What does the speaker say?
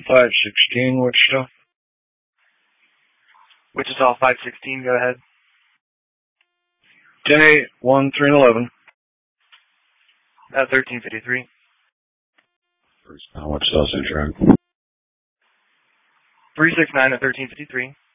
516 Wichita. Wichita 516, go ahead. 10-8, 1-3-11. 1353. Wichita Central. 369 at 1353.